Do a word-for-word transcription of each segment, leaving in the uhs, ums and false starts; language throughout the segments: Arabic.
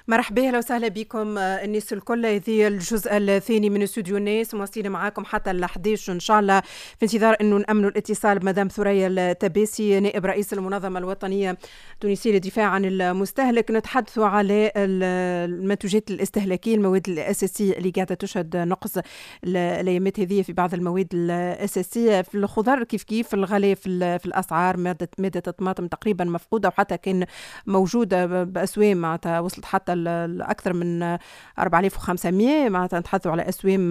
مرحبا، اهلا وسهلا بكم الناس الكل. هذه الجزء الثاني من استوديو الناس، مواصلين معاكم حتى ال أحد عشر ان شاء الله، في انتظار انه نامنوا الاتصال بمدام ثريا التباسي نائب رئيس المنظمه الوطنيه التونسيه للدفاع عن المستهلك. نتحدثوا على المنتوجات الاستهلاكيه، المواد الاساسيه اللي قاعده تشهد نقص الايامات هذه في بعض المواد الاساسيه. في الخضر كيف كيف الغلاء في, في الاسعار، ماده ماده الطماطم تقريبا مفقوده، وحتى كان موجوده باسواق معناتها وصلت حتى أكثر من أربعة آلاف وخمسمائة، معناتها نتحدثوا على أسوام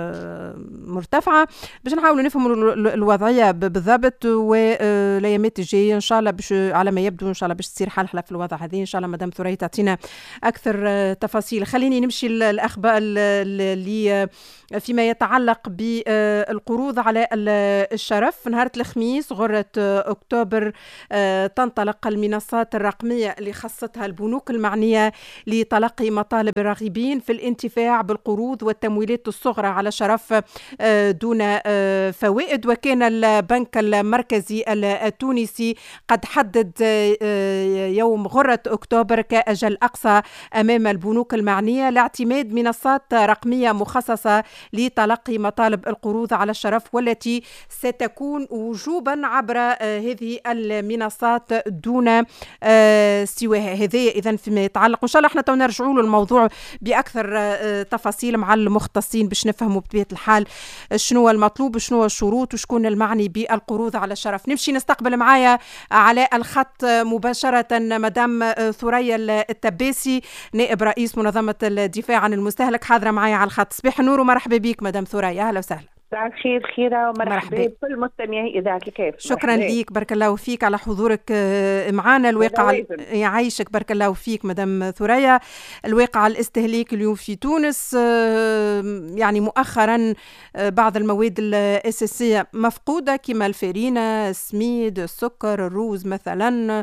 مرتفعة. باش نحاولوا نفهموا الوضعية بالضبط، والأيامات الجاية إن شاء الله باش على ما يبدو إن شاء الله باش تصير حلحلة في الوضع هذه. إن شاء الله مدام ثريا تعطينا أكثر تفاصيل. خليني نمشي الأخبار اللي فيما يتعلق بالقروض على الشرف. نهار الخميس غرة أكتوبر تنطلق المنصات الرقمية اللي خصتها البنوك المعنية لتلقي مطالب الراغبين في الانتفاع بالقروض والتمويلات الصغرى على شرف دون فوائد. وكان البنك المركزي التونسي قد حدد يوم غرة أكتوبر كأجل أقصى أمام البنوك المعنية لاعتماد منصات رقمية مخصصة لتلقي مطالب القروض على الشرف، والتي ستكون وجوبا عبر هذه المنصات دون سواها. هذه إذن فيما يتعلق، إن شاء الله احنا تو نرجعوا له الموضوع بأكثر تفاصيل مع المختصين باش نفهموا بطبيعة الحال شنو المطلوب وشنو الشروط وشكون المعني بالقروض على الشرف. نمشي نستقبل معايا على الخط مباشرة مدام ثريا التباسي نائب رئيس منظمة الدفاع عن المستهلك، حاضرة معايا على الخط. صباح النور ومرحبا بك مدام ثريا، أهلا وسهلا. مساء الخير خيرة ومرحبا بكل مستمعي إذاعة الكيف. شكرا ليك، بارك الله فيك على حضورك معنا. الواقع يعيشك، بارك الله فيك مدام ثريا. الواقع الاستهلاكي اليوم في تونس، يعني مؤخرا بعض المواد الأساسية مفقودة كما الفارينة، السميد، السكر، الروز مثلا.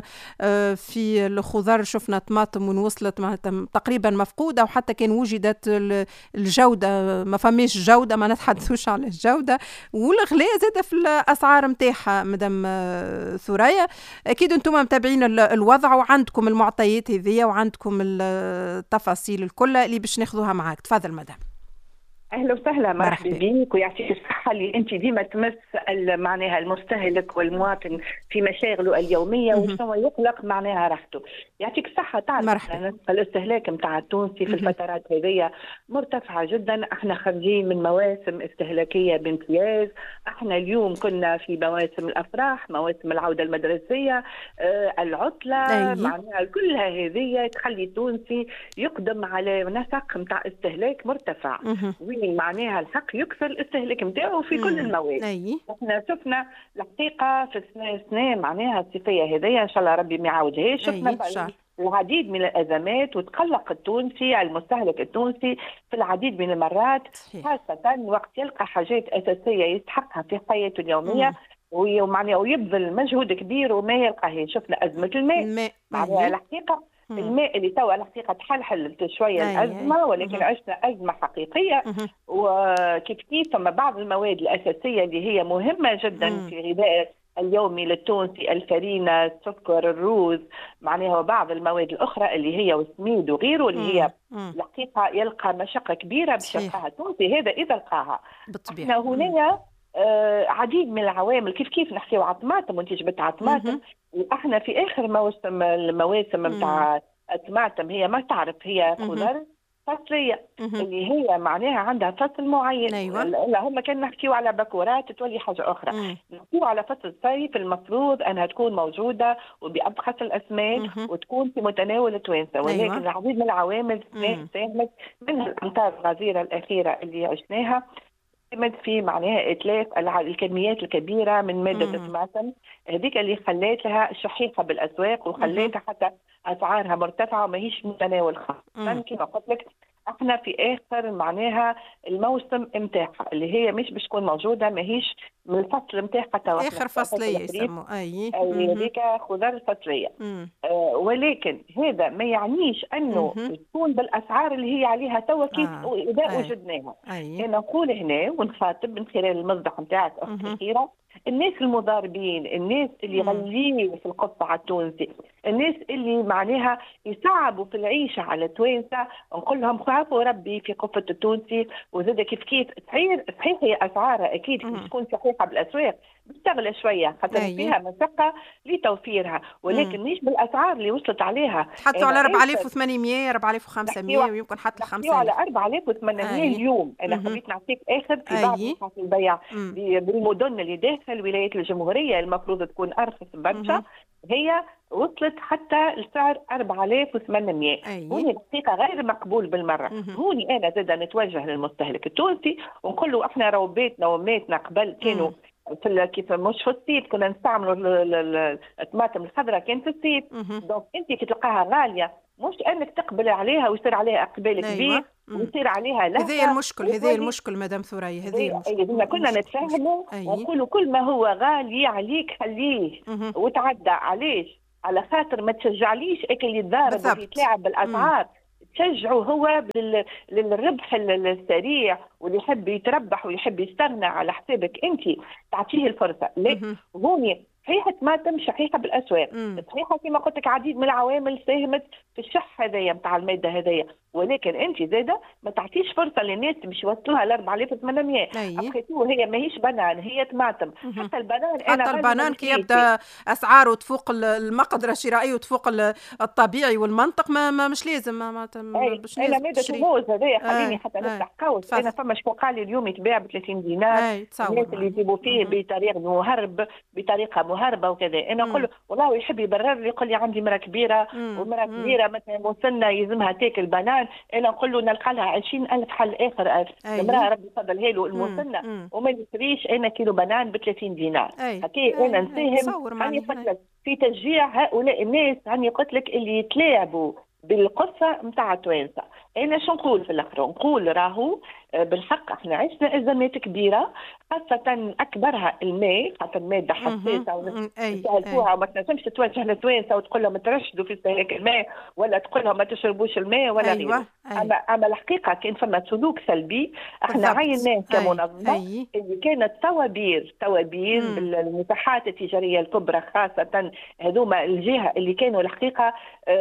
في الخضر شفنا طماطم وصلت تقريبا مفقودة، وحتى كان وجدت الجودة ما فماش جودة، ما نتحدثوش على الجودة، والغلاء زاد في الأسعار متاعها. مدام ثريا أكيد أنتم متابعين الوضع وعندكم المعطيات هذه وعندكم التفاصيل الكل اللي باش ناخذوها معاك. تفضل مدام. اهلا وسهلا، مرحبا بك ويعطيك الصحه اللي انت ديما تمس معناها المستهلك والمواطن في مشاغله اليوميه وشنو يقلق معناها راحته. يعطيك الصحه. تعرف الاستهلاك نتاع التونسي في الفترات هذه مرتفعه جدا. احنا خارجين من مواسم استهلاكيه بامتياز. احنا اليوم كنا في مواسم الافراح، مواسم العوده المدرسيه، آه العطله، معناها كلها هذه تخلي التونسي يقدم على نسق نتاع استهلاك مرتفع. معناها الحق يكثر الاستهلاك نتاعو في كل المواد. أي. احنا شفنا الحقيقه في السنه السنه معناها الصيفيه هذيا ان شاء الله ربي ما يعاودهاش، شفنا العديد من الازمات وتقلق التونسي المستهلك التونسي في العديد من المرات، خاصه وقت يلقى حاجات اساسيه يستحقها في حياته اليوميه ومعناها ويبذل مجهود كبير وما يلقاهاش. شفنا ازمه الماء معناها الحقيقه الماء اللي توا الحقيقه تحلحل شويه أيه الازمه، ولكن مه. عشنا ازمه حقيقيه. وكيف كيف ثم بعض المواد الاساسيه اللي هي مهمه جدا مه. في غذاء اليومي للتونسي، الفرينه، السكر، الروز، معناها وبعض المواد الاخرى اللي هي والسميد وغيره اللي هي الحقيقه يلقى مشقه كبيره باش يلقاها التونسي. هذا اذا لقاها. احنا هنا آه عديد من العوامل. كيف كيف نحكيو على الطماطم وانت جبت على الطماطم، واحنا في اخر موسم المواسم نتاع الطماطم هي ما تعرف هي خضر فصليه اللي هي معناها عندها فصل معين. أيوة. لا هم كان نحكيو على بكورات تولي حاجه اخرى. نحكيو على فصل الصيف المفروض انها تكون موجوده وبأبخس الاسماك وتكون في متناول التوانسه. ولكن أيوة. العديد من العوامل ساهمت منها الامطار الغزيره الاخيره اللي عشناها في معناها اتلاف الكميات الكبيره من ماده الطماطم هذيك اللي خلاتها شحيحه بالاسواق وخلاتها حتى اسعارها مرتفعه وماهيش متناول خاصه. كما قلت لك احنا في اخر معناها الموسم نتاعها اللي هي مش باش تكون موجوده، ماهيش من الفصل نتاعها توا اخر فصليه يسموا اي هذيك خضر فصليه. آه ولكن هذا ما يعنيش انه تكون بالاسعار اللي هي عليها توا كيف آه. اذا وجدناها. انا نقول هنا ونخاطب من خلال المصداق نتاعك اختي خيره الناس المضاربين، الناس اللي غاليين في القطاع التونسي، الناس اللي معناها يصعبوا في العيشه على التوانسه، نقول لهم خافوا ربي في قفه التونسي. وزاد كيف كيف صحيح صحيح هي اسعارها اكيد كيف تكون صحيحه بالاسواق بتغلى شويه خاطر فيها مشقه لتوفيرها، ولكن مش بالاسعار اللي وصلت عليها. حطوا على أربعة آلاف وثمانمائة أربعة آلاف وخمسمائة ويمكن حتى خمسة آلاف. على أربعة آلاف وثمانمائة اليوم. انا حبيت نعطيك اخر في بعض نقاط البيع بالمدن اللي داخل ولايات الجمهوريه المفروض تكون ارخص برشا، هي وصلت حتى لسعر أربعة آلاف وثمانمائة. هوني الحقيقه غير مقبول بالمره. هوني انا زاد نتوجه للمستهلك التونسي ونقول له احنا راهو بيتنا وماتنا قبل كانوا في كيف مش في الصيف كنا نستعملوا الطماطم الخضراء كان في الصيف. دونك انت كي تلقاها غاليه مش انك تقبل عليها ويصير عليها اقبال كبير ويصير عليها لهفه. هذه المشكل هذه المشكل مدام ثريا، هذه المشكل. كنا نتفاهموا ونقولوا كل ما هو غالي عليك خليه وتعدى. علاش؟ على خاطر ما تشجعليش اكل اللي يتضارب ويتلاعب بالاسعار، تشجعوا هو للربح السريع واللي يحب يتربح ويحب يستغنى على حسابك انت، تعطيه الفرصه. لا هوني صحيحه ما تمشي صحيحه بالاسواق، صحيحه كما قلت لك عديد من العوامل ساهمت في الشح هذايا نتاع الماده هذايا، ولكن انت زاده ما تعطيش فرصه للناس باش يوصلوها ل أربعة آلاف وثمانمائة. ابخيتو هي ماهيش بنان، هي طماطم. حتى البنان حتى البنان كي يبدا اسعاره تفوق المقدره الشرائيه وتفوق الطبيعي والمنطق ما, ما مش لازم ما, ما باش انا ماده تموز هذايا خليني حتى نفتح قوس. انا فما شكون قال لي اليوم يتباع ب ثلاثين دينار، الناس اللي يجيبوا فيه بطريقه مهرب بطريقه مهربه وكذا. انا نقول له والله يحب يبرر لي يقول لي عندي مراه كبيره ومراه كبيره مثلا وصلنا يلزمها تاكل بنان. انا نقول له نلقى لها عشرين ألف حل اخر. المراه ربي يفضلها له المسنه وما نشريش انا كيلو بنان ب ثلاثين دينار. هكا انا نساهم راني قلت لك في تشجيع هؤلاء الناس، راني قلت لك اللي يتلاعبوا بالقصه نتاع التوانسه. انا شو نقول في الاخر؟ نقول راهو بالحق احنا عشنا ازمات كبيره خاصه اكبرها الماء، خاطر ماده حساسه ونسالوها وما تنجمش تتوجه للتوانسه وتقول لهم ترشدوا في استهلاك الماء ولا تقول لهم ما تشربوش الماء ولا أيوة. غيره. أيوة. اما اما الحقيقه كان فما سلوك سلبي احنا عيناه كمنظمه. أيوة. اللي كانت توابير توابير بالمساحات التجاريه الكبرى خاصه هذوما الجهه اللي كانوا الحقيقه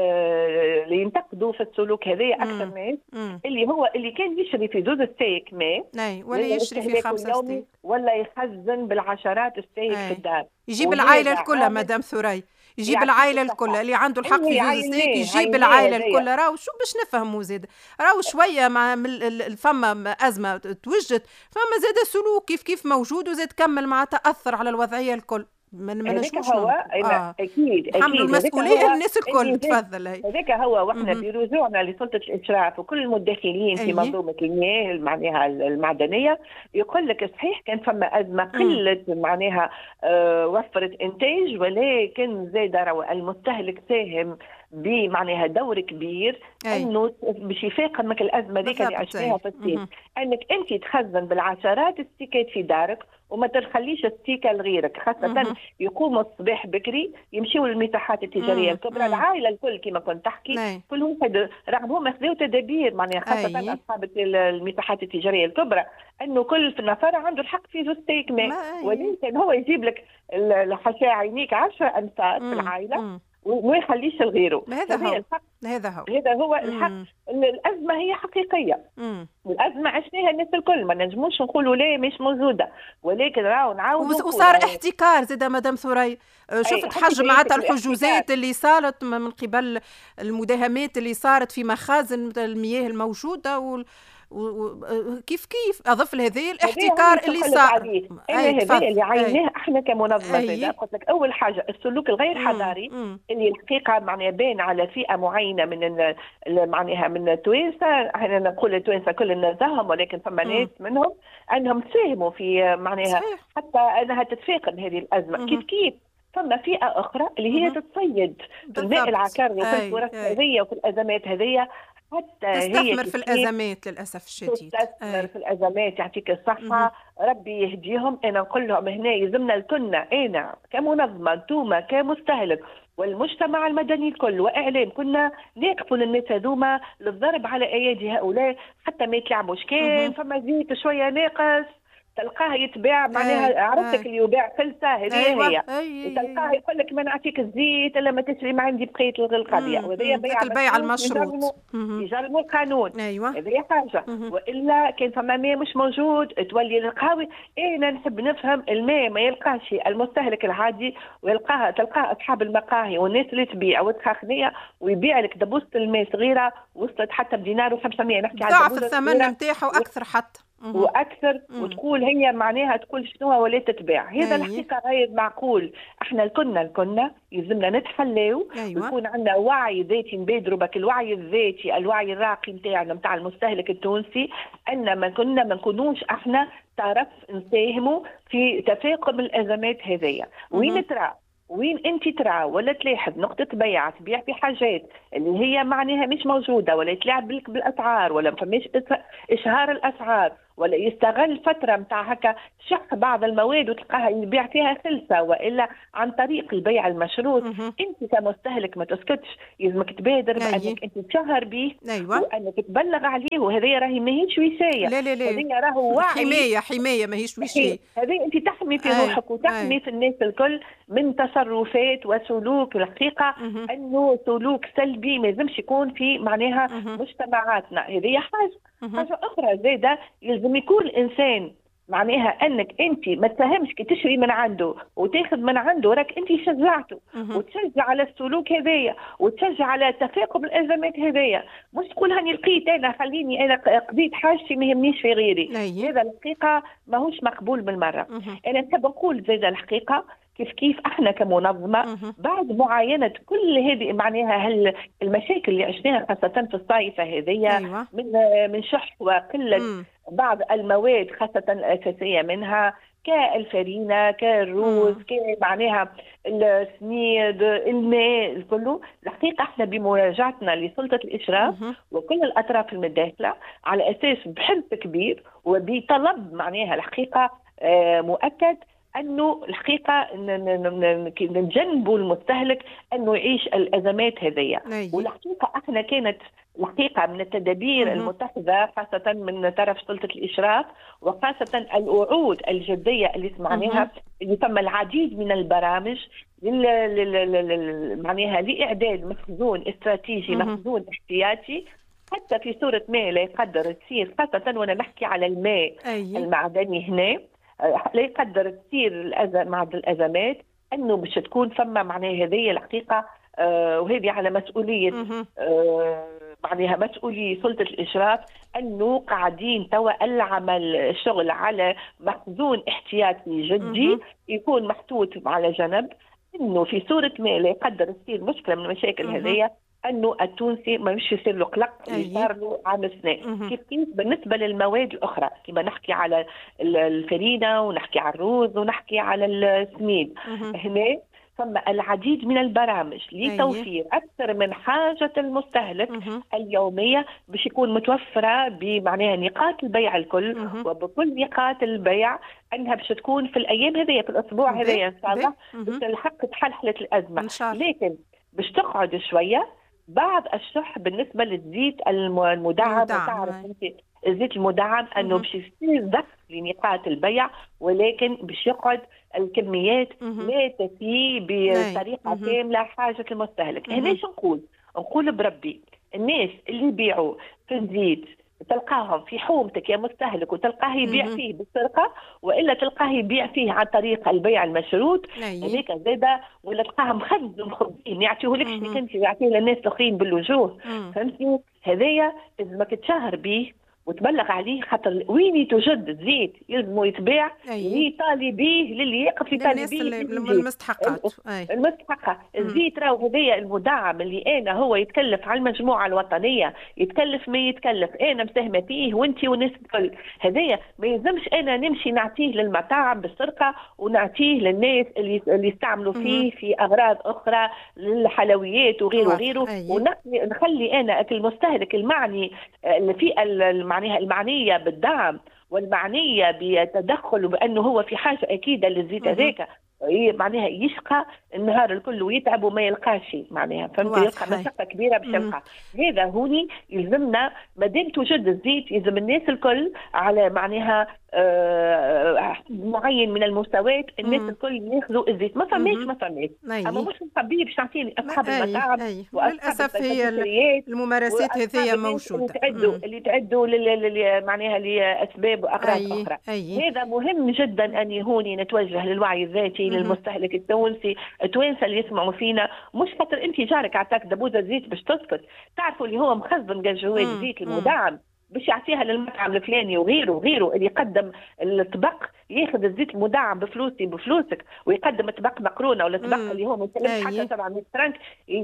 آه اللي ينتقدوا في السلوك هذايا اكثر ناس، اللي هو اللي كان يشري في زوز ستيك ماء ولا يشري في خمسة ستيك ولا يخزن بالعشرات ستيك في الدار، يجيب العائله الكل مدام ثريا، يجيب يعني العائله الكل اللي عنده الحق في زوز ستيك يجيب العائله الكل. راهو شو باش نفهموا زاد راهو شويه مع فما ازمه توجد، فما زاد سلوك كيف كيف موجود وزاد كمل مع تاثر على الوضعيه الكل. ما نجموش هو آه. اكيد اكيد حملوا المسؤوليه الناس الكل. تفضل. هذاك هو واحنا برجوعنا لسلطه الاشراف وكل المدخلين في منظومه المياه معناها المعدنيه يقول لك صحيح كان فما ازمه قله معناها آه وفرت انتاج، ولكن زاد المستهلك ساهم بمعناها دور كبير أي. انه باش يفاقمك الازمه ذيك اللي عشناها في الصيف، انك انت تخزن بالعشرات الستيكات في دارك وما تخليش الستيكه لغيرك، خاصه يقوموا الصباح بكري يمشيوا للمساحات التجاريه الكبرى. العائله الكل كما كنت تحكي أي. كل واحد رغم هم ياخذوا تدابير معناها خاصه أي. اصحاب المساحات التجاريه الكبرى انه كل في نفر عنده الحق في زوج ستيك ماء، ولكن هو يجيب لك الحشا عينيك عشرة انفار في العائله وما يخليش لغيره. هذا هو الحق. هذا هو هذا هو الحق. الازمه هي حقيقيه. مم. الازمه عشناها الناس الكل، ما نجموش نقولوا لا مش موجوده، ولكن راهو نعاودوا. وصار احتكار زاد مدام ثريا، شفت حجم معناتها الحجوزات اللي صارت من قبل المداهمات اللي صارت في مخازن المياه الموجوده وال وكيف كيف اضف لهذه الاحتكار اللي صار. هذا اللي عيناه احنا كمنظمه. قلت لك اول حاجه السلوك الغير حضاري اللي الحقيقه معناها بان على فئه معينه من معناها من التوانسه. احنا نقول التوانسه كل نزاهم، ولكن فما ناس منهم انهم ساهموا في معناها حتى انها تتفاقم هذه الازمه. مم. كيف كيف فما فئه اخرى اللي هي تتصيد في الماء العكر وفي الفرص هذه وفي الازمات هذه، حتى تستثمر في الازمات للاسف الشديد. تستثمر أي. في الازمات. يعطيك الصحه ربي يهديهم. انا نقول لهم هنا يلزمنا الكلنا انا كمنظمه انتوما كمستهلك والمجتمع المدني الكل واعلام كنا نقفوا للناس هذوما للضرب على ايادي هؤلاء حتى ما يتلعبوش. كان فما زيت شويه ناقص تلقاه يتباع معناها عرفتك اللي يباع فلسه هذه أيوة. هي أي. تلقاه يقول لك ما نعطيك الزيت الا ما تشري ما عندي بقيه القضيه وهذه بيع البيع المشروط يجرموا القانون. ايوه هذه حاجه. والا كان فما ماء مش موجود تولي القهوي. انا نحب نفهم الماء ما يلقاش المستهلك العادي ويلقاها تلقاه اصحاب المقاهي والناس اللي تبيع وتخاخنيه ويبيع لك دبوسه الماء صغيره وصلت حتى بدينار وخمسمية نحكي على ضعف الثمن نتاعها واكثر حتى واكثر وتقول هي معناها تقول شنو ولا تتباع. هذا الحقيقه غير معقول. احنا الكنا الكنا يلزمنا نتحلوا أيوة. ويكون عندنا وعي ذاتي نبادروا بك الوعي الذاتي الوعي الراقي نتاعنا نتاع المستهلك التونسي ان ما كنا ما نكونوش احنا طرف نساهموا في تفاقم الازمات هذيا. وين ترى وين انت ترى ولا تلاحظ نقطه بيع تبيع في حاجات اللي هي معناها مش موجوده ولا يتلاعب بك بالاسعار ولا ما فماش اشهار الاسعار ولا يستغل فتره نتاع هكا شح بعض المواد وتلقاها يبيع فيها خلسه والا عن طريق البيع المشروط. انت كمستهلك ما تسكتش لازمك تبادر أيه. بانك انت تشهر به أيوة. وانك تبلغ عليه وهذه راهي ماهيش وشايه. لا لا لا هذه راهو وعي حمايه حمايه ماهيش وشيه. هذه انت تحمي في أيه. روحك وتحمي أيه. في الناس الكل من تصرفات وسلوك الحقيقه مه. انه سلوك سلبي ما لازمش يكون في معناها مه. مجتمعاتنا. هذه حاجه مه. حاجه اخرى زاده يلزم يكون الانسان معناها انك انت ما تفهمش كي تشري من عنده وتاخذ من عنده راك انت شجعته وتشجع على السلوك هذايا وتشجع على تفاقم الازمات هذايا. مش تقول هاني لقيت انا خليني انا قضيت حاجتي ما يهمنيش في غيري. أيه. هذا الحقيقه ماهوش مقبول بالمره. انا نحب نقول زيد الحقيقه كيف كيف احنا كمنظمه مه. بعد معاينه كل هذه معناها المشاكل اللي عشناها خاصه في الصيفه هذيا. أيوة. من من شح وقله مه. بعض المواد خاصه الاساسيه منها كالفرينه كالروز كمعناها السميد الماء كله. الحقيقه احنا بمراجعتنا لسلطه الاشراف مه. وكل الاطراف المتداخله على اساس بحرص كبير وبطلب معناها الحقيقه مؤكد انه الحقيقه نجنبوا المستهلك انه يعيش الازمات هذيا. والحقيقه احنا كانت الحقيقه من التدابير مم. المتخذه خاصه من طرف سلطه الاشراف وخاصه الوعود الجديه اللي سمعناها اللي تم العديد من البرامج معناها لاعداد مخزون استراتيجي مم. مخزون احتياطي حتى في صوره ما لا يقدر تصير خاصه وانا نحكي على الماء أيه. المعدني هنا لا يقدر تصير الأزم مع الأزمات أنه مش تكون فما معناها هذه الحقيقة آه وهذه على مسؤولية آه معناها مسؤولية سلطة الإشراف أنه قاعدين توا العمل الشغل على مخزون احتياطي جدي يكون محطوط على جنب أنه في صورة ما لا يقدر تصير مشكلة من المشاكل هذه انه التونسي ما مش يصير له قلق اللي صار له عام سنه. كيف كيف بالنسبه للمواد الاخرى كما نحكي على الفرينه ونحكي على الروز ونحكي على السميد هنا ثم العديد من البرامج لتوفير اكثر من حاجه المستهلك اليوميه باش يكون متوفره بمعناها نقاط البيع الكل وبكل نقاط البيع انها باش تكون في الايام هذه في الاسبوع هذا ان شاء الله باش الحق تحلحلت الازمه. لكن باش تقعد شويه بعض الشح بالنسبه للزيت المدعم. وتعرف انت الزيت المدعم انه باش يصير ضخ لنقاط البيع ولكن باش يقعد الكميات لا تفي بطريقه كامله حاجه المستهلك. هنا شو نقول؟ نقول بربي الناس اللي يبيعوا في الزيت تلقاهم في حومتك يا مستهلك وتلقاه يبيع فيه بالسرقه والا تلقاه يبيع فيه عن طريق البيع المشروط هذيك زاده ولا تلقاهم مخزن مخبين يعطيهولكش اللي كنت يعطيه للناس الاخرين بالوجوه. فهمتي؟ هذايا لازمك تشهر به وتبلغ عليه خاطر وين توجد زيت يلزموا يتباع يطالي به للي يقف يطالي به المستحقات المستحقه. الزيت راهو هذايا المدعم اللي انا هو يتكلف على المجموعه الوطنيه يتكلف ما يتكلف انا مساهمه فيه وانت والناس الكل. هذايا ما يلزمش انا نمشي نعطيه للمطاعم بالسرقه ونعطيه للناس اللي اللي يستعملوا فيه في اغراض اخرى للحلويات وغيره وغيره ونخلي انا المستهلك المعني الفئه معناها المعنيه بالدعم والمعنيه بتدخل بانه هو في حاجه اكيده للزيت هذاك معناها يشقى النهار الكل ويتعب وما يلقاش معناها فهمت يلقى مشقه كبيره باش يلقى. هذا هوني يلزمنا ما دام توجد الزيت يلزم الناس الكل على معناها معين من المستويات الناس الكل ياخذوا الزيت. ما فماش ما فماش اما مش نخبيه باش نعطيني اصحاب المطاعم وللاسف هي الممارسات هذه موجوده اللي تعدوا اللي تعدوا معناها لاسباب واغراض اخرى. أي. هذا مهم جدا ان هوني نتوجه للوعي الذاتي للمستهلك التونسي. التوانسه اللي يسمعوا فينا مش خاطر انت جارك عطاك دبوزه زيت باش تسكت، تعرفوا اللي هو مخزن جاجوات زيت المدعم باش يعطيها للمطعم الفلاني وغيره وغيره اللي يقدم الطبق ياخذ الزيت المدعم بفلوسي بفلوسك ويقدم طبق مقرونه ولا طبق اللي هو ما يسلمش حتى سبعمية فرنك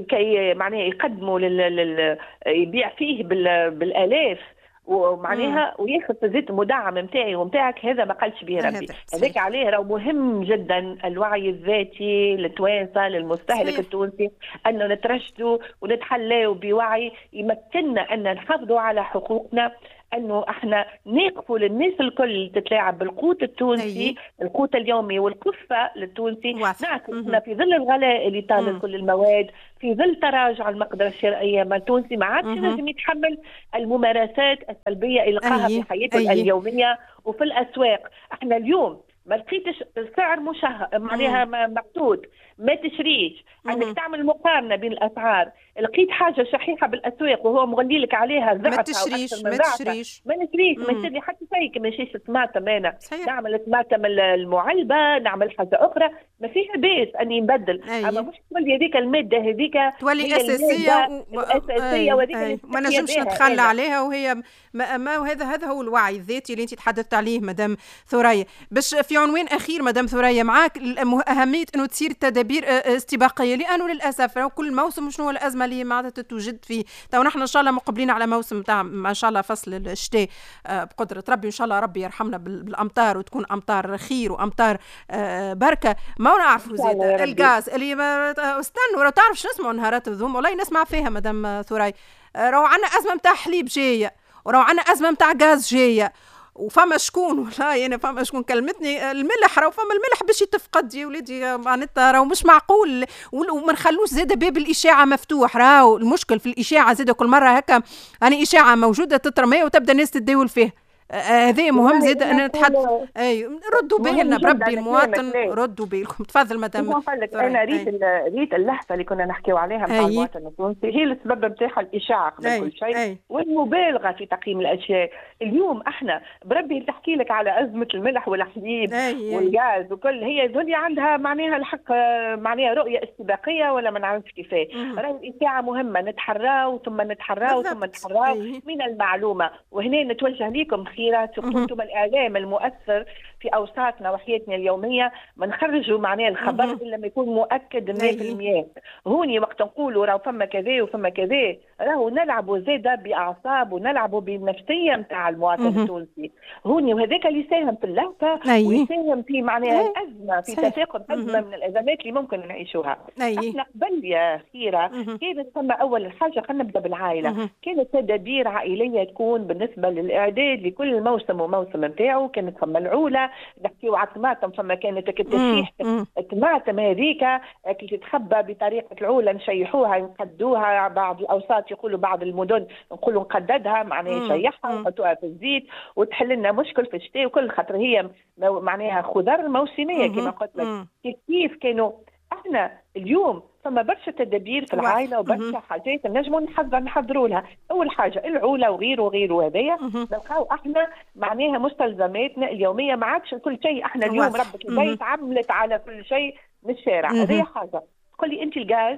كي معناها يقدموا لل يبيع فيه بالالاف ومعناها وياخذ الزيت المدعم نتاعي ونتاعك. هذا ما قالش به ربي. هذاك عليه راه مهم جدا الوعي الذاتي للتوانسه للمستهلك التونسي انه نترشدوا ونتحلوا بوعي يمكننا ان نحافظوا على حقوقنا، انه احنا نقفوا للناس الكل تتلاعب بالقوت التونسي. أيه. القوت اليومي والقفه للتونسي. نعم احنا في ظل الغلاء اللي طال كل المواد، في ظل تراجع المقدره الشرائيه ما التونسي ما عادش لازم يتحمل الممارسات السلبيه اللي لقاها في حياته أيه. اليوميه وفي الاسواق. احنا اليوم ما لقيتش سعر مشهر معناها مقصود ما تشريش، عندك تعمل مقارنه بين الاسعار، لقيت حاجه شحيحه بالاسواق وهو مغلي لك عليها ضعفها ما تشريش ما تشريش ما نشريش ما نشري حتى شيء كما نشريش الطماطم. انا نعمل الطماطم المعلبه نعمل حاجه اخرى ما فيها باس اني نبدل. أيه. اما مش تولي هذيك الماده هذيك تولي اساسيه و... اساسيه وهذيك أيه. ما نجمش نتخلى عليها وهي ما, ما وهذا هذا هو الوعي الذاتي اللي انت تحدثت عليه مدام ثريا. باش في عنوان اخير مدام ثريا معاك اهميه انه تصير تدابير استباقيه، لانه للاسف كل موسم شنو الازمه اللي معناتها تتوجد فيه. تو نحن ان شاء الله مقبلين على موسم تاع ما شاء الله فصل الشتاء بقدره ربي، ان شاء الله ربي يرحمنا بالامطار وتكون امطار خير وامطار بركه. ما نعرفوا زيد الغاز اللي استنوا راه تعرف شنو اسمه نهارات الذوم والله نسمع فيها مدام ثريا. راهو عندنا ازمه نتاع حليب جايه وراهو عندنا ازمه نتاع غاز جايه وفما شكون والله انا فما شكون كلمتني الملح راهو فما الملح باش يتفقد يا ولادي معناتها راهو مش معقول وما نخلوش زاده باب الاشاعه مفتوح. راهو المشكل في الاشاعه زاده كل مره هكا يعني اشاعه موجوده تترمي وتبدا الناس تتداول فيها. هذا مهم زيد ان نتحدث. اي ردوا بالنا بربي المواطن ردوا بالكم. تفضل مدام. انا ريت ريت اللهفه اللي كنا نحكيو عليها مع المواطن التونسي هي السبب نتاعها الاشاعه قبل كل شيء والمبالغه في تقييم الاشياء. اليوم احنا بربي تحكي لك على ازمه الملح والحليب والغاز وكل هي دنيا عندها معناها الحق معناها رؤيه استباقيه ولا ما نعرفش كيفاه. راهي الاشاعه مهمه نتحراو ثم نتحراو ثم نتحراو من المعلومه. وهنا نتوجه لكم كنتم الإعلام المؤثر في أوساطنا وحياتنا اليومية ما نخرجوا معناه الخبر إلا ما يكون مؤكد مية بالمية. هوني وقت نقولوا راهو فما كذا وفما كذا راهو نلعبوا زاده بأعصاب ونلعبوا بالنفسية نتاع المواطن التونسي. هوني وهذاك اللي يساهم في اللهفة ويساهم في معناها الأزمة في تفاقم أزمة من الأزمات اللي ممكن نعيشوها. احنا قبل يا خيرة كانت ثم أول حاجة خلينا نبدأ بالعائلة. كانت تدابير عائلية تكون بالنسبة للإعداد لكل الموسم وموسم نتاعو. كانت ثم العولة نحكيو على الطماطم ثم كانت التشيح الطماطم هذيك اللي تتخبى بطريقة العولة نشيحوها نقدوها. بعض الأوساط يقولوا بعض المدن نقولوا نقددها معناها نشيحها ونحطوها في الزيت وتحل لنا مشكل في الشتاء وكل خاطر هي معناها خضر موسمية كما قلت لك. كيف كانوا احنا اليوم ثم برشا تدابير في العائله وبرشا حاجات نجموا نحضر نحضروا لها. اول حاجه العوله وغيره وغيره هذايا نلقاو احنا معناها مستلزماتنا اليوميه ما عادش كل شيء. احنا اليوم ربة البيت عملت على كل شيء من الشارع. هذه حاجه. تقول لي انت الغاز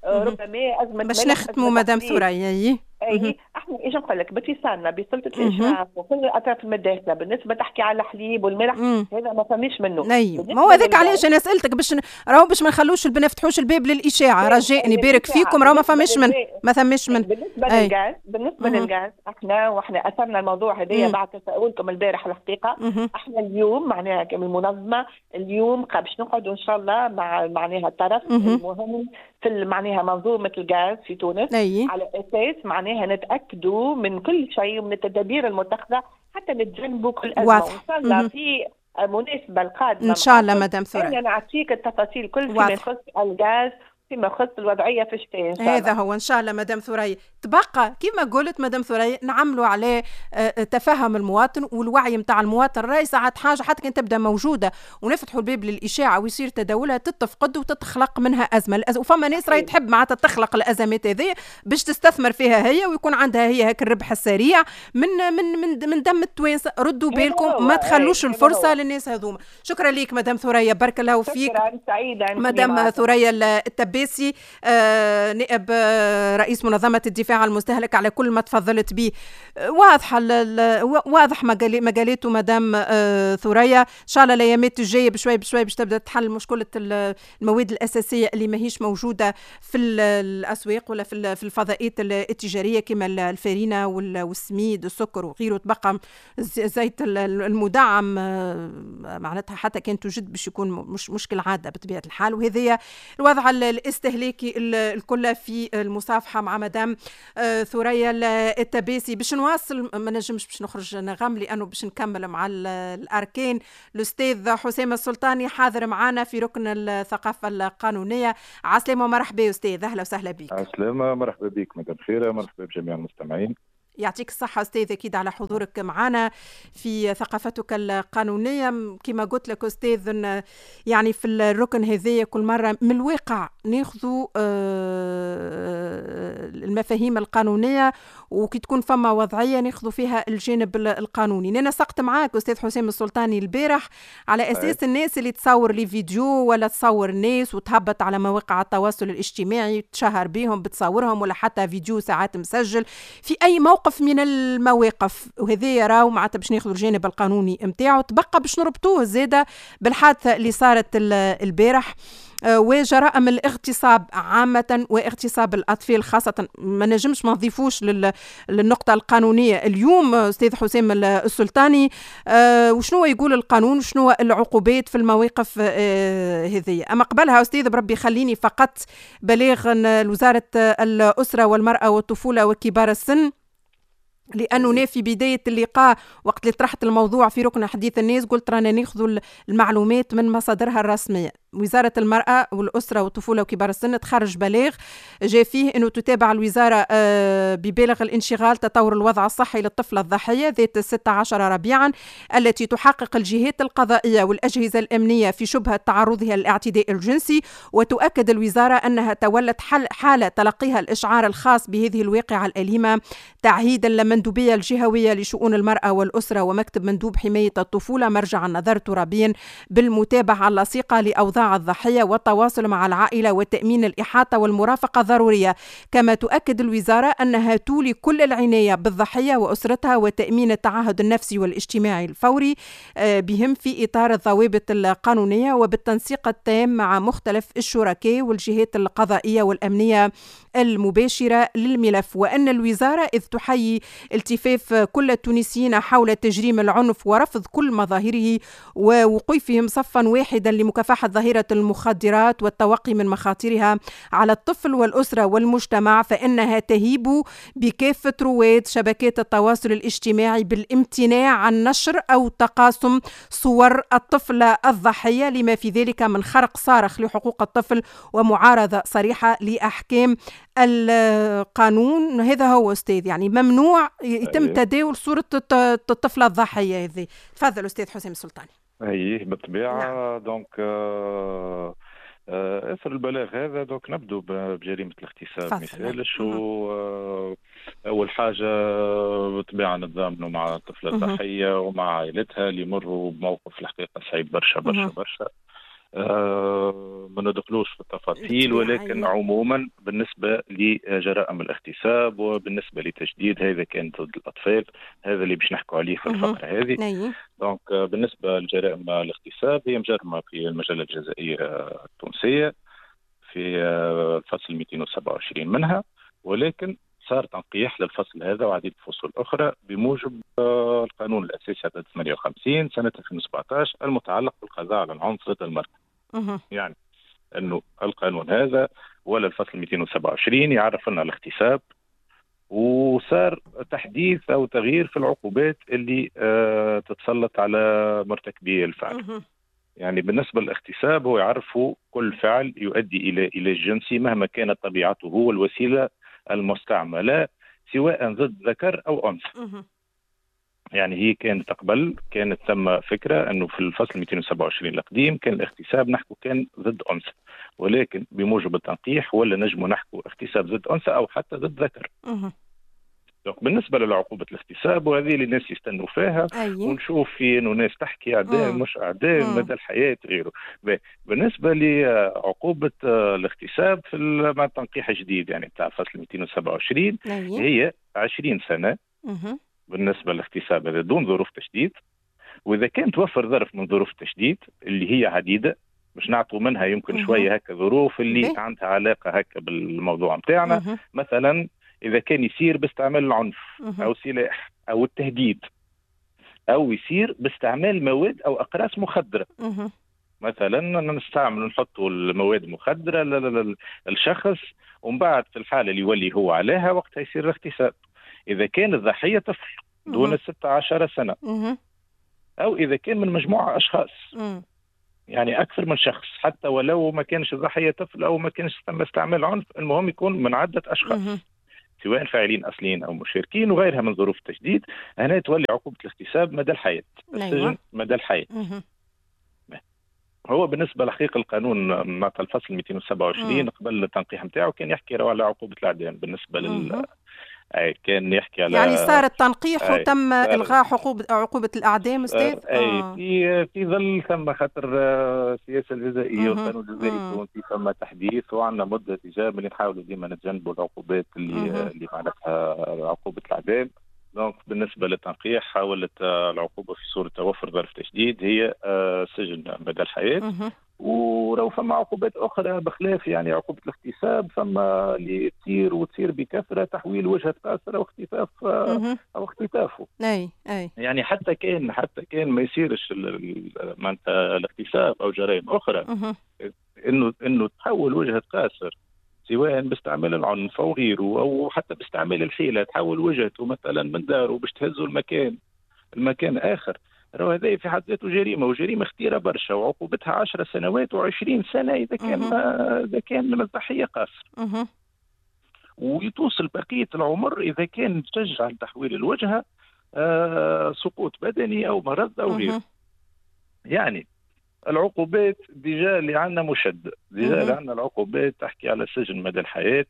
ربما ازمه باش نختموا مدام ثريا. اي احنا ايش نقول لك باتصالنا بسلطه الاشراف وكل الاطراف المتداخله بالنسبه تحكي على الحليب والملح هذا ما فماش منه. ما هو هذاك علاش انا سالتك باش راهو باش ما نخلوش ما نفتحوش الباب للاشاعه. رجائني بارك فيكم راهو ما فماش من ما فماش من بالنسبه للغاز بالنسبه للغاز احنا واحنا اثرنا الموضوع هذايا بعد تساؤلكم البارح الحقيقه. احنا اليوم معناها كمنظمه اليوم باش نقعدوا ان شاء الله مع معناها الطرف المهم في معناها منظومه الغاز في تونس أيه. على اساس معناها نتاكدوا من كل شيء ومن التدابير المتخذه حتى نتجنبوا كل ازمه. وان شاء الله في مناسبه القادمه ان شاء الله مدام ثريا انا نعطيك التفاصيل كل فيما يخص الغاز فيما يخص الوضعيه في الشتاء ان شاء الله. هذا هو ان شاء الله. مدام ثريا تبقى كما قلت مدام ثريا نعملوا عليه تفهم المواطن والوعي نتاع المواطن. راي ساعات حاجه حتى كان تبدا موجوده ونفتحوا الباب للاشاعه ويصير تداولها تتفقد وتتخلق منها ازمه. الأز... وفما ناس راهي تحب معناتها تخلق الازمات هذه باش تستثمر فيها هي ويكون عندها هي هيك الربح السريع من من من, من دم التوانسه. ردوا بالكم ما تخلوش الفرصه للناس هذوما. شكرا ليك مدام ثريا، بارك الله فيك. شكرا، سعيده. مدام ثريا التباسي آه نائب آه رئيس منظمه الدفاع المستهلك، على كل ما تفضلت به. واضحه واضح مقالته مدام آه ثريا. ان شاء الله الايامات الجايه بشوي بشوي باش تبدا تحل مشكله المواد الاساسيه اللي ماهيش موجوده في الاسواق ولا في في الفضاءات التجاريه كما الفارينه والسميد والسكر وغيره. تبقى الزيت المدعم معناتها حتى كان توجد باش يكون مش مشكل عاده بطبيعه الحال. وهذه الوضع الاستهلاكي الكل في المصافحه مع مدام ثريا التباسي. باش نواصل ما نجمش باش نخرج نغم لانه باش نكمل مع الاركان. الاستاذ حسام السلطاني حاضر معنا في ركن الثقافه القانونيه. عسلامه ومرحبا استاذ، اهلا وسهلا بك. عسلامه، مرحبا بك مدام خيره، مرحبا بجميع المستمعين. يعطيك الصحة أستاذ أكيد على حضورك معنا في ثقافتك القانونية. كما قلت لك أستاذ يعني في الركن هذه كل مرة من الواقع ناخذوا المفاهيم القانونية وكي تكون فما وضعية ناخذوا فيها الجانب القانوني. أنا سقت معاك أستاذ حسام السلطاني البارح على أساس الناس اللي تصور لي فيديو ولا تصور ناس وتهبط على مواقع التواصل الاجتماعي تشهر بهم بتصورهم ولا حتى فيديو ساعات مسجل في أي موقع موقف من المواقف، وهذا راهو معناتها باش ناخذ الجانب القانوني نتاعو. تبقى باش نربطوه زاده بالحادثه اللي صارت البارح وجرائم الاغتصاب عامة واغتصاب الأطفال خاصة. ما نجمش ما نضيفوش للنقطة القانونية اليوم أستاذ حسام السلطاني. أه وشنو يقول القانون وشنو العقوبات في المواقف أه هذه. أما قبلها أستاذ بربي خليني فقط بلاغ وزارة الأسرة والمرأة والطفولة وكبار السن، لأنه أنا في بداية اللقاء وقت اللي طرحت الموضوع في ركن حديث الناس قلت رانا ناخذ المعلومات من مصادرها الرسمية. وزارة المرأة والأسرة والطفولة وكبار السن تخرج بلاغ جاء فيه أنه تتابع الوزارة ببالغ الانشغال تطور الوضع الصحي للطفلة الضحية ذات الستة عشر ربيعا التي تحقق الجهات القضائية والأجهزة الأمنية في شبهة تعرضها للاعتداء الجنسي. وتؤكد الوزارة أنها تولت حالة تلقيها الإشعار الخاص بهذه الواقعة الأليمة تعهيدا لمندوبية الجهوية لشؤون المرأة والأسرة ومكتب مندوب حماية الطفولة مرجع النظر ترابيا بالمتابعة اللصيقة لأوضاع الضحية والتواصل مع العائلة وتأمين الإحاطة والمرافقة ضرورية. كما تؤكد الوزارة أنها تولي كل العناية بالضحية وأسرتها وتأمين التعهد النفسي والاجتماعي الفوري بهم في إطار الضوابط القانونية وبالتنسيق التام مع مختلف الشركاء والجهات القضائية والأمنية المباشرة للملف. وأن الوزارة إذ تحيي التفاف كل التونسيين حول تجريم العنف ورفض كل مظاهره ووقوفهم صفا واحدا لمكافحة ظاهرة المخدرات والتوقي من مخاطرها على الطفل والأسرة والمجتمع، فإنها تهيب بكافة رواد شبكات التواصل الاجتماعي بالامتناع عن نشر أو تقاسم صور الطفلة الضحية لما في ذلك من خرق صارخ لحقوق الطفل ومعارضة صريحة لأحكام القانون. هذا هو أستاذ، يعني ممنوع يتم تداول صورة الطفلة الضحية هذه. تفضل أستاذ حسام السلطاني. ايه بالطبيعه. نعم. دونك آه آه اثر البلاغ هذا دونك نبدو بجريمه الاغتصاب مثالش. واول حاجه بالطبيعه نتضامنوا مع الطفله الضحيه ومع عائلتها اللي يمروا بموقف الحقيقه صعيب برشا برشا برشا. آه ما ندخلوش في التفاصيل، ولكن عموما بالنسبة لجرائم الاغتصاب وبالنسبة لتجديد هذا كان ضد الأطفال، هذا اللي باش نحكوا عليه في الفقرة هذه. دونك آه بالنسبة لجرائم الاغتصاب هي مجرمة في المجلة الجزائية التونسية في آه الفصل مئتين وسبعة وعشرين منها، ولكن صار تنقيح للفصل هذا وعديد فصول أخرى بموجب آه القانون الأساسي عدد ثمانية وخمسين سنة ألفين وسبعة عشر المتعلق بالقضاء على العنف ضد المرأة. يعني أنه القانون هذا ولا الفصل مئتين وسبعة وعشرين يعرف لنا الاغتصاب، وصار تحديث أو تغيير في العقوبات اللي آه تتسلط على مرتكبي الفعل. يعني بالنسبة للاغتصاب هو يعرفوا كل فعل يؤدي إلى إلى الجنس مهما كانت طبيعته والوسيلة المستعملة سواء ضد ذكر أو أنثى. يعني هي كانت قبل كانت ثم فكرة أنه في الفصل مئتين وسبعة وعشرين القديم كان الاغتصاب نحكو كان ضد أنثى، ولكن بموجب التنقيح ولا نجم نحكو اغتصاب ضد أنثى أو حتى ضد ذكر. بالنسبه لعقوبه الاغتصاب وهذه اللي الناس يستنوا فيها، أيه. ونشوف في انه ناس تحكي اعدام مش اعدام مدى الحياه غيره. بالنسبه لعقوبه الاغتصاب في مع التنقيح الجديد يعني بتاع فصل مئتين وسبعة وعشرين أيه. هي عشرين سنه مه. بالنسبه للاغتصاب هذا دون ظروف تشديد، واذا كان توفر ظرف من ظروف التشديد اللي هي عديده مش نعطوا منها يمكن مه. شويه هكا ظروف اللي به. عندها علاقه هكا بالموضوع نتاعنا، مثلا إذا كان يصير باستعمال العنف أو سلاح أو التهديد، أو يصير باستعمال مواد أو أقراص مخدرة. مثلا نستعمل نحطوا المواد المخدرة للشخص ومن بعد في الحالة اللي يولي هو عليها وقتها يصير الاغتصاب. إذا كان الضحية طفل دون ستة عشر سنة، أو إذا كان من مجموعة أشخاص يعني أكثر من شخص، حتى ولو ما كانش الضحية طفل أو ما كانش تم استعمال عنف، المهم يكون من عدة أشخاص سواء فاعلين اصليين او مشاركين وغيرها من ظروف التشديد. هنا تولي عقوبه الاغتصاب مدى الحياه، السجن مدى الحياه. هو بالنسبه لحقيقه القانون مع الفصل مئتين وسبعة وعشرين قبل التنقيح نتاعو كان يحكي على عقوبه الاعدام بالنسبه لل أي كان يحكي على يعني صار التنقيح وتم الغاء عقوبه عقوبه الاعدام استاذ. اي آه. في في ظل ثم خاطر السياسه الجزائيه والقانون الجزائي يكون في ثم تحديث، وعندنا مده ايجاب اللي نحاولوا ديما نتجنبوا العقوبات اللي مه. اللي معناتها عقوبه الاعدام. دونك بالنسبه للتنقيح حاولت العقوبه في صوره توفر ظرف تشديد هي سجن مدى الحياه، ولو فما عقوبات اخرى بخلاف يعني عقوبه الاغتصاب فما اللي تصير وتصير بكثره تحويل وجهه قاصر او اختطاف او اختطافه. اي اي يعني حتى كان حتى كان ما يصيرش معناتها الاغتصاب او جرائم اخرى انه انه تحول وجهه قاصر سواء باستعمال العنف او غيره او حتى باستعمال الحيله، تحول وجهته مثلا من داره باش تهزوا المكان المكان اخر. راهو هذا في حد ذاته جريمه، وجريمه خطيره برشا وعقوبتها عشر سنوات وعشرين سنه اذا كان اذا كان الضحيه قاصر، ويتوصل بقيه العمر اذا كان تشجع لتحويل الوجهه آه سقوط بدني او مرض او غيره. يعني العقوبات ديجا اللي عندنا مشد، ديجا اللي عندنا العقوبات تحكي على السجن مدى الحياه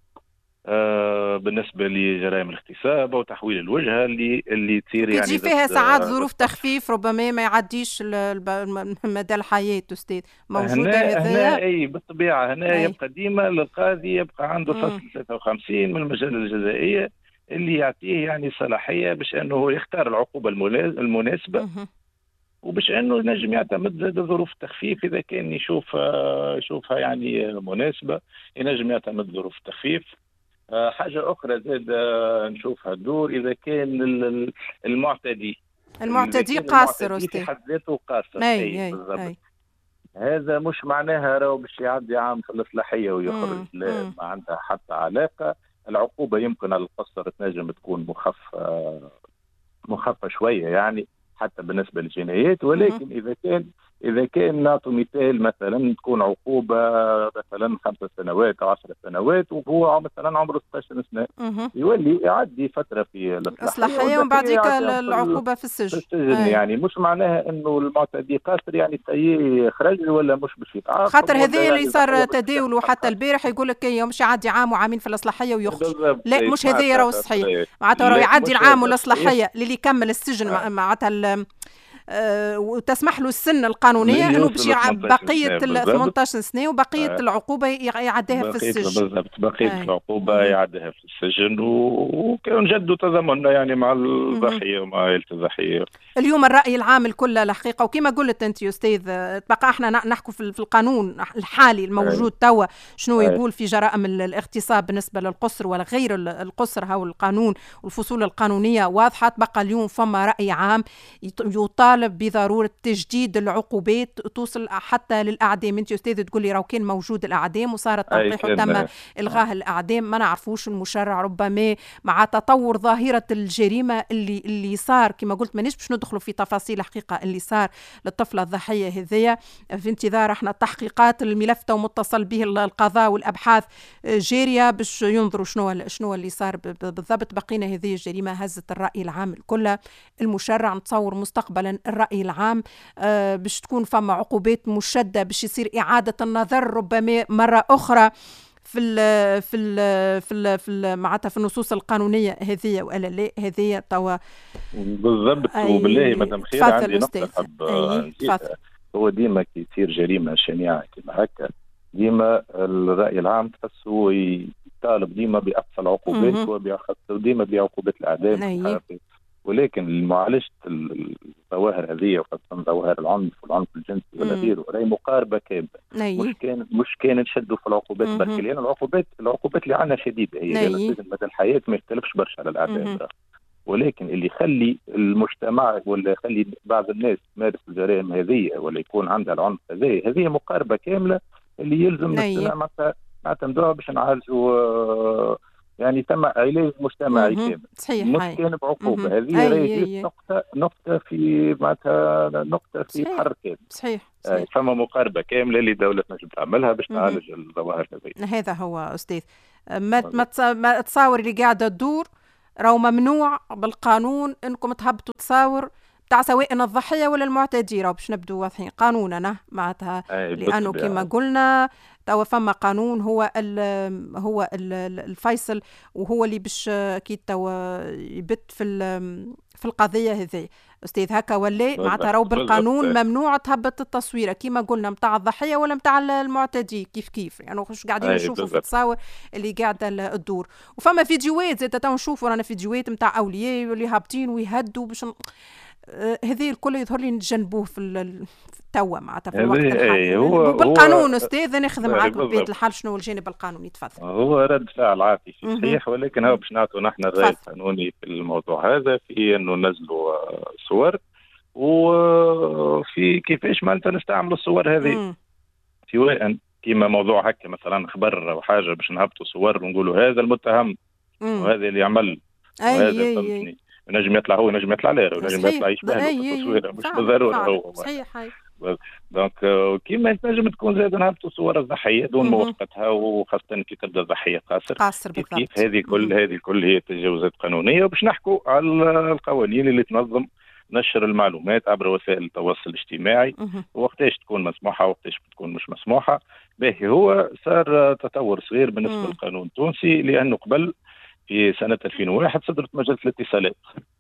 آه بالنسبه لجرائم الاغتصاب او تحويل الوجهه اللي اللي تصير يعني تجي فيها ساعات ظروف تخفيف ربما ما يعديش مدى الحياه استاذ موجوده هنا. اي بالطبيعه هنا أي. يبقى ديما القاضي يبقى عنده فصل ثلاثة وخمسين من المجله الجزائيه اللي يعطيه يعني صلاحيه باش انه يختار العقوبه المناسبه مه. وباش انه ينجم يعتمد زاد ظروف التخفيف اذا كان يشوف يشوفها يعني مناسبه، ينجم يعتمد ظروف التخفيف. حاجه اخرى زاد نشوفها دور اذا كان المعتدي المعتدي قاصر استاذ في حد ذاته قاصر. اي اي, أي, أي. هذا مش معناها راهو باش يعدي عام في الاصلاحيه ويخرج، لا ما عندها حتى علاقه. العقوبه يمكن على القصر تنجم تكون مخففه مخففه شويه يعني حتى بالنسبه للجنايات، ولكن مم. اذا كان اذا كان نعطي مثال مثلا تكون عقوبه مثلا خمس سنوات او عشر سنوات وهو مثلا عمره ستة عشر سنه، مم. يولي يعدي فتره في الاصلاحيه ومن بعديك العقوبه في السجن, في السجن. يعني مش معناها انه المعتدي قاصر يعني سي خرج ولا مش باش يتعاقب، خاطر هذه اللي صار تداوله حتى البارح يقول لك مش يعدي عام وعامين في الاصلاحيه ويخرج. لا مش هذه راهو صحيح، معناتها راهو يعدي العام والاصلاحيه اللي يكمل السجن معناتها أه وتسمح له السن القانونيه انه باش يلعب بقيه ثمانية عشر سنه وبقيه آه. العقوبه يعديها في السجن. بالضبط بقيه آه. العقوبه يعديها في السجن، وكان جدوا تضامننا يعني مع الضحيه ومع عائله الضحيه. اليوم الراي العام الكل الحقيقه، وكما قلت انت يا استاذ بقى احنا نحكوا في القانون الحالي الموجود آه. توا شنو يقول في جرائم الاغتصاب بالنسبه للقصر ولا غير القصر. هاو القانون والفصول القانونيه واضحه. بقى اليوم فما راي عام يطالب تطالب بضرورة تجديد العقوبات توصل حتى للأعدام. أنت أستاذ تقول لي راهو كان موجود الأعدام وصار التلقيح وتم إلغاء الأعدام، ما نعرفوش المشرع ربما مع تطور ظاهرة الجريمة اللي اللي صار كما قلت مانيش باش ندخلوا في تفاصيل حقيقة اللي صار للطفلة الضحية هذيا. في انتظار احنا التحقيقات، الملف تو متصل به القضاء والأبحاث جارية باش ينظروا شنو شنو اللي صار بالضبط. بقينا هذه الجريمة هزت الرأي العام الكل. المشرع نتصور مستقبلا الرأي العام آه باش تكون فما عقوبات مشدة باش يصير إعادة النظر ربما مرة أخرى في ال في ال في ال في ال معناتها في النصوص القانونية هذه ولا لا هذه توا بالضبط. وبالله مدام خير عندي نقطة حب نسيتها. هو ديما كي تصير جريمة شنيعة كما هكا ديما الرأي العام تحسه يطالب ديما بأقصى العقوبات وبأخص ديما بعقوبات الإعدام، ولكن معالجة الظواهر هذه وخاصة ظواهر العنف والعنف الجنسي ولا غيره راهي مقاربة كاملة. مش كان مش كان نشدوا في العقوبات برك، لأن العقوبات العقوبات اللي عندنا شديدة هي السجن مدى الحياة ما يختلفش برشا على الأعدام، ولكن اللي يخلي المجتمع ولا يخلي بعض الناس تمارس الجرائم هذه ولا يكون عندها العنف هذه هذه مقاربة كاملة اللي يلزم معناتها نعتمدوها باش نعالجوا يعني تم علاج مجتمعي كامل. صحيح. مش كان بعقوبة. هذه راهي نقطة نقطة في معناتها نقطة في حر كامل. صحيح. صحيح. فما مقاربة كاملة اللي دولتنا تجب تعملها باش تعالج الظواهر هذه. هذا هو أستاذ. ما ما تصاور اللي قاعدة تدور راهو ممنوع بالقانون انكم تهبطوا تصاور تاع سواء الضحيه ولا المعتدي، راهو باش نبدو واضحين قانوننا معناتها، لانه كما قلنا توا فما قانون هو ال هو ال الفيصل وهو اللي باش كي توا يبت في في القضيه هذه استاذ هكا ولا معناتها راهو بالقانون ممنوع تهبط التصويره كما قلنا نتاع الضحيه ولا نتاع المعتدي كيف كيف يعني واش قاعدين نشوفوا في التصاور اللي قاعده تدور. وفما فيديوهات زاد تو نشوفوا رانا فيديوهات نتاع اولياء اللي هابطين ويهدوا باش هذه الكل يظهر لي نتجنبوه في التوا معناتها في الوقت الحالي بالقانون. استاذ ناخذ معاك بطبيعه الحال شنو الجانب القانوني. تفضل. هو رد فعل عاطفي صحيح، ولكن هو باش نعطوا نحن الراي القانوني في الموضوع هذا في انه نزلوا صور وفي كيفاش معناتها نستعملوا الصور هذه سواء كيما موضوع هكا مثلا خبر او حاجه باش نهبطوا صور ونقولوا هذا المتهم وهذا اللي عمل وهذا فهمتني نجم يطلع هو نجم يطلع لا ونجم يطلع يشبه له في التصوير مش بالضروره هو صحيح. دونك كيما تنجم تكون زاد نهبطوا صور الضحيه دون موافقتها وخاصه كي تبدا الضحيه قاصر قاصر كيف, كيف هذه كل هذه كل هي تجاوزات قانونيه. وباش نحكوا على القوانين اللي تنظم نشر المعلومات عبر وسائل التواصل الاجتماعي وقتاش تكون مسموحه وقتاش تكون مش مسموحه. باهي هو صار تطور صغير بالنسبه للقانون التونسي لانه قبل في سنة ألفين وواحد صدرت مجلة الاتصالات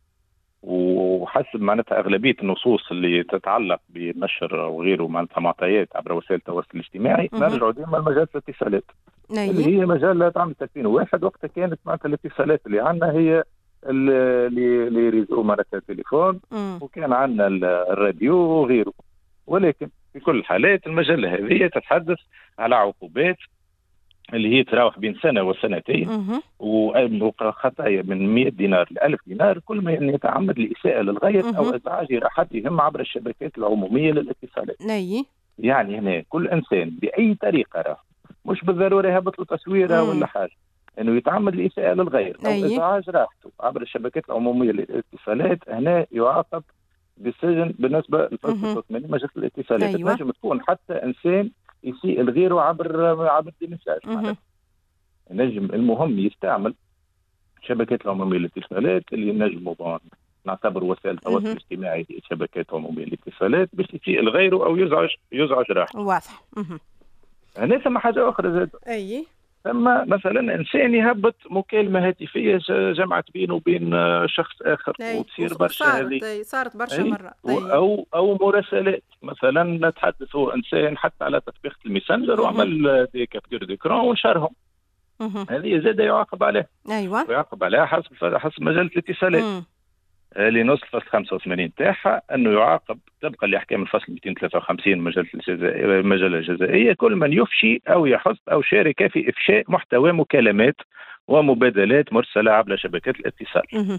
وحسب معناتها أغلبية النصوص اللي تتعلق بالنشر وغيره معناتها معطيات عبر وسائل التواصل الاجتماعي نرجعوا ديما لمجلة الاتصالات اللي هي مجلة عملت ألفين وواحد. وقتها كانت معناتها الاتصالات اللي عندنا هي اللي اللي ريزو معناتها التليفون وكان عندنا الراديو وغيره. ولكن في كل الحالات المجلة هذه تتحدث على عقوبات اللي هي تراوح بين سنة وسنتين وخطايا من مئة دينار ل ألف دينار كل ما يتعمد لإساءة للغير أو إزعاج راحتهم عبر الشبكات العمومية للاتصالات. نعم. يعني هنا كل إنسان بأي طريقة راه مش بالضرورة يهبط له تصويره ولا حاجة إنه يتعمد لإساءة للغير أو إزعاج راحته عبر الشبكات العمومية للاتصالات هنا يعاقب بالسجن بالنسبة للفصل الثمانين مجلة الاتصالات. أيوة. تنجم تكون حتى إنسان يسيء الغير عبر عبر المساج نجم المهم يستعمل شبكات العمومية للاتصالات اللي نجموا نعتبر وسائل التواصل الاجتماعي شبكات عمومية للاتصالات باش يسيء الغير او يزعج يزعج راحته. واضح. هنا ثم حاجة أخرى زاد. أي. ثم مثلا إنسان يهبط مكالمة هاتفية جمعت بينه وبين شخص آخر وتصير برشا هذه صارت برشا مرة أو أو مراسلات مثلا تحدث هو إنسان حتى على تطبيق الميسنجر وعمل دي كابتور ديكران ونشرهم هذه زاد يعاقب عليها. أيوة. ويعاقب عليها حسب حسب مجلة الاتصالات اللي نص فصل خمسة وثمانين تاعها أنه يعاقب طبقا لأحكام الفصل مئتين وثلاثة وخمسين مجلة الجزائية المجلة الجزائية كل من يفشي أو يحث أو شارك في إفشاء محتوى مكالمات ومبادلات مرسلة عبر شبكات الاتصال.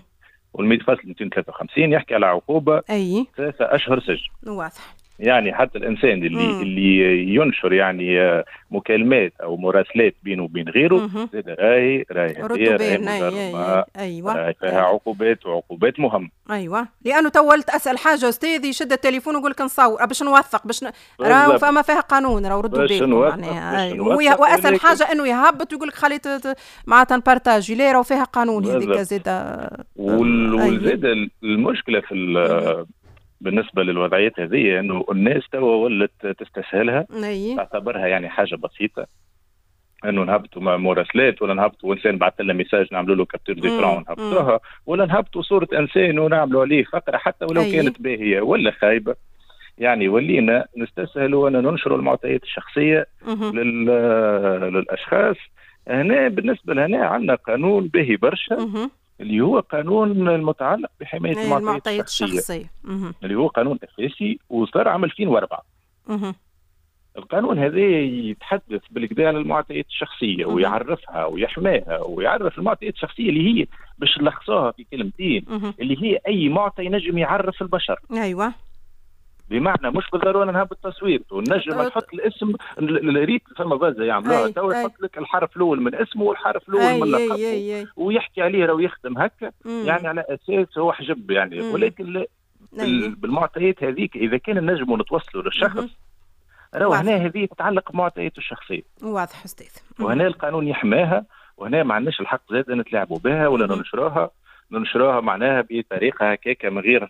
والفصل مئتين وثلاثة وخمسين يحكي على عقوبه اي ثلاثة اشهر سجن. واضح. يعني حتى الانسان اللي مم. اللي ينشر يعني مكالمات او مراسلات بينه وبين غيره زاد راهي راهي راهي مجرمه. ايوه راهي فيها عقوبات وعقوبات مهمه. ايوه لانه تولت اسال حاجه استاذي يشد التليفون ويقول لك نصور باش نوثق باش ن... راهو فما فيها قانون راهو ردوا بالكم معناها. أيوة. واسال حاجه انه يهبط ويقول لك خليت معناتها نبارتاجي لا راهو فيها قانون هذيك زاده. والزاد المشكله في بالنسبة للوضعيات هذه أنه الناس توا ولت تستسهلها أيه. تعتبرها يعني حاجة بسيطة أنه نهبطوا مراسلات ولا نهبطوا إنسان بعث لنا ميساج نعملوا له كابتور ديكرون ونهبطوها ولا نهبطوا صورة إنسان ونعملوا عليه فقرة حتى ولو أيه. كانت باهية ولا خايبة. يعني ولينا نستسهلوا أن ننشروا المعطيات الشخصية لل... للأشخاص. هنا بالنسبة لهنا عندنا قانون باهي برشا اللي هو قانون المتعلق بحماية المعطيات الشخصية, الشخصية. اللي هو قانون أساسي وصار عام ألفين وأربعة. القانون هذا يتحدث بالكدا على المعطيات الشخصية مه. ويعرفها ويحماها ويعرف المعطيات الشخصية اللي هي باش نلخصوها في كلمتين مه. اللي هي أي معطى ينجم يعرف البشر. أيوة بمعنى مش بالضروره نهبط التصوير ونجم نحط الاسم الريت فما بازا يعملوها تو يحط لك الحرف الاول من اسمه والحرف الاول من لقبه ويحكي عليه راه يخدم هكا يعني على اساس هو حجب يعني مم. ولكن بالمعطيات هذيك اذا كان نجموا نتوصلوا للشخص راهو هنا هذه تتعلق بمعطياته الشخصيه. واضح استاذ. وهنا القانون يحماها وهنا ما عندناش الحق زاد نتلاعبوا بها ولا ننشروها ننشروها معناها بطريقه هكاكا من غير